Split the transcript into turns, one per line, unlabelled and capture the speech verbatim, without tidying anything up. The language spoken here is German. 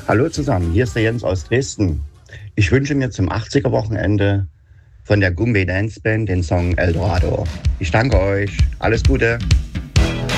Hallo zusammen, hier ist der Jens aus Dresden. Ich wünsche mir zum achtziger-Wochenende von der Gumbe Dance Band den Song Eldorado. Ich danke euch. Alles Gute.